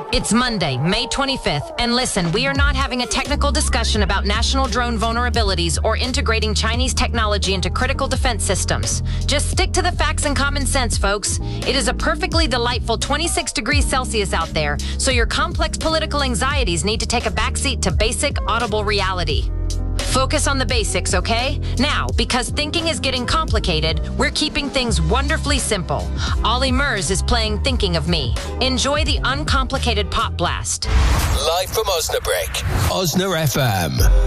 It's Monday, May 25th, and listen, we are not having a technical discussion about national drone vulnerabilities or integrating Chinese technology into critical defense systems. Just stick to the facts and common sense, folks. It is a perfectly delightful 26 degrees Celsius out there, so your complex political anxieties need to take a backseat to basic, audible reality. Focus on the basics, okay? Now, because thinking is getting complicated, we're keeping things wonderfully simple. Ollie Murs is playing Thinking of Me. Enjoy the uncomplicated pop blast. Live from Osnabrück, Osna FM.